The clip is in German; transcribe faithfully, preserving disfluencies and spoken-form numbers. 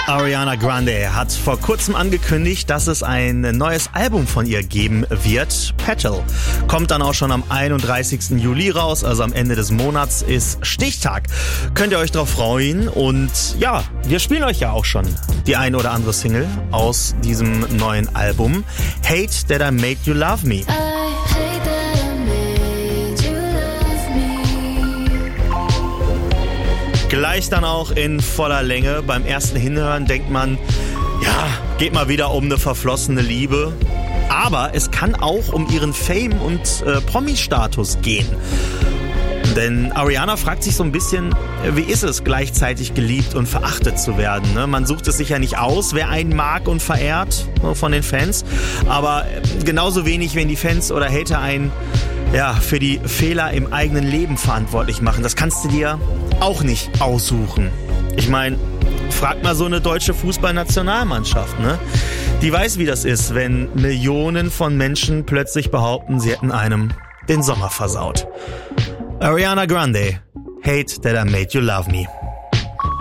Ariana Grande hat vor kurzem angekündigt, dass es ein neues Album von ihr geben wird. Petal. Kommt dann auch schon am einunddreißigsten Juli raus, also am Ende des Monats ist Stichtag. Könnt ihr euch drauf freuen und ja, wir spielen euch ja auch schon die ein oder andere Single aus diesem neuen Album. Hate That I Made You Love Me. Gleich dann auch in voller Länge. Beim ersten Hinhören denkt man, ja, geht mal wieder um eine verflossene Liebe. Aber es kann auch um ihren Fame und äh, Promi-Status gehen. Denn Ariana fragt sich so ein bisschen, wie ist es, gleichzeitig geliebt und verachtet zu werden? Ne? Man sucht es sich ja nicht aus, wer einen mag und verehrt von den Fans. Aber genauso wenig, wenn die Fans oder Hater einen ja, für die Fehler im eigenen Leben verantwortlich machen. Das kannst du dir auch nicht aussuchen. Ich meine, frag mal so eine deutsche Fußballnationalmannschaft, ne? Die weiß, wie das ist, wenn Millionen von Menschen plötzlich behaupten, sie hätten einem den Sommer versaut. Ariana Grande, Hate That I Made You Love Me.